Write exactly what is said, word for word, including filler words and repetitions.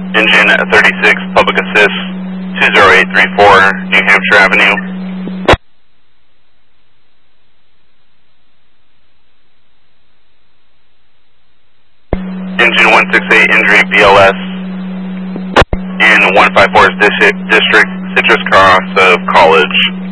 Engine thirty-six, Public Assist, two zero eight three four, New Hampshire Avenue. Engine one six eight, injury B L S. In one five four's district, Citrus Cross of College.